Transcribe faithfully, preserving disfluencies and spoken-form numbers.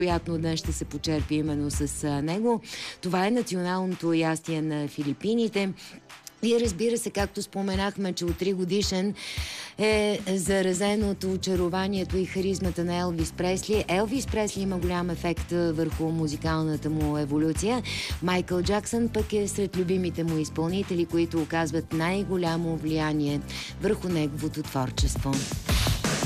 Приятно днес ще се почерпи именно с него. Това е националното ястие на Филипините. И разбира се, както споменахме, че от три годишен е заразеното очарованието и харизмата на Елвис Пресли. Елвис Пресли има голям ефект върху музикалната му еволюция. Майкъл Джаксън пък е сред любимите му изпълнители, които оказват най-голямо влияние върху неговото творчество.